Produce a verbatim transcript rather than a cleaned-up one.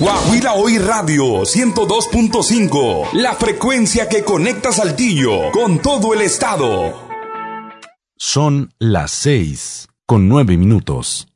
Guajira Hoy Radio ciento dos punto cinco, la frecuencia que conecta Saltillo con todo el estado. Son las seis con nueve minutos.